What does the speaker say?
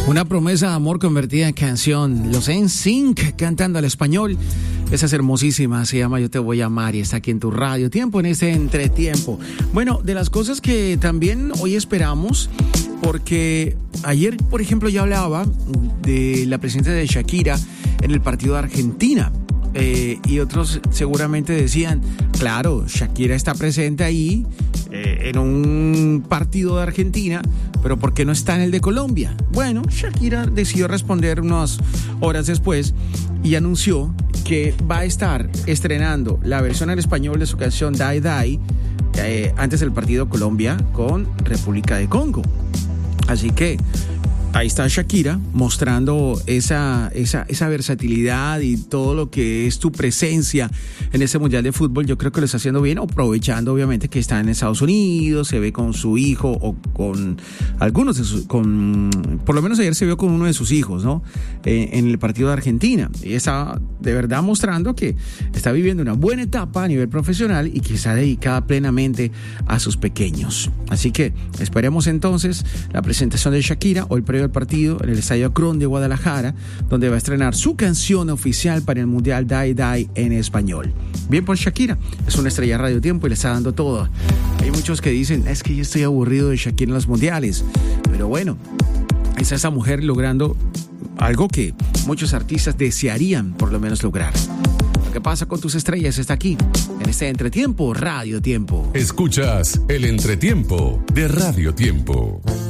Una promesa de amor convertida en canción. Los NSYNC cantando al español. Esa es hermosísima, se llama Yo te voy a amar y está aquí en tu radio. Tiempo en este entretiempo. Bueno, de las cosas que también hoy esperamos, porque ayer, por ejemplo, ya hablaba de la presencia de Shakira en el partido de Argentina. Y otros seguramente decían, claro, Shakira está presente ahí en un partido de Argentina, pero ¿por qué no está en el de Colombia? Bueno, Shakira decidió responder unas horas después y anunció que va a estar estrenando la versión en español de su canción Die Die antes del partido Colombia con República de Congo. Así que ahí está Shakira mostrando esa versatilidad y todo lo que es tu presencia en este Mundial de Fútbol. Yo creo que lo está haciendo bien, aprovechando obviamente que está en Estados Unidos, se ve con su hijo o con algunos de sus, por lo menos ayer se vio con uno de sus hijos, ¿no? En el partido de Argentina. Y está de verdad mostrando que está viviendo una buena etapa a nivel profesional y que está dedicada plenamente a sus pequeños. Así que esperemos entonces la presentación de Shakira o el previo al partido en el Estadio Akron de Guadalajara, donde va a estrenar su canción oficial para el Mundial Die Die en español. Bien por Shakira, es una estrella Radio Tiempo y le está dando todo. Hay muchos que dicen, es que yo estoy aburrido de Shakira en los mundiales, pero bueno, es esa mujer logrando algo que muchos artistas desearían por lo menos lograr. Lo que pasa con tus estrellas está aquí, en este Entretiempo Radio Tiempo. Escuchas el Entretiempo de Radio Tiempo.